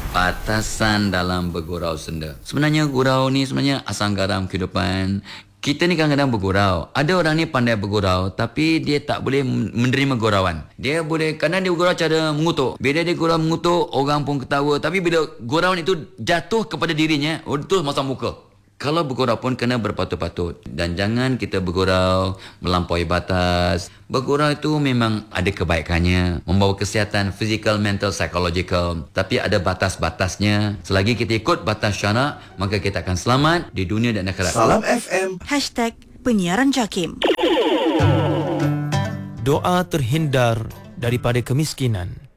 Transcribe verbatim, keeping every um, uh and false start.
Batasan dalam bergurau senda. Sebenarnya gurau ni sebenarnya asam garam kehidupan. Kita ni kadang-kadang bergurau. Ada orang ni pandai bergurau tapi dia tak boleh menerima gurauan. Dia boleh, kadang dia bergurau cara mengutuk. Bila dia gurau mengutuk, orang pun ketawa. Tapi bila gurauan itu jatuh kepada dirinya, oh, terus masam muka. Kalau bergurau pun kena berpatut-patut. Dan jangan kita bergurau melampaui batas. Bergurau itu memang ada kebaikannya. Membawa kesihatan physical, mental, psychological. Tapi ada batas-batasnya. Selagi kita ikut batas syarak, maka kita akan selamat di dunia dan akhirat. Salam F M. Hashtag Penyiaran Jakim. Doa terhindar daripada kemiskinan.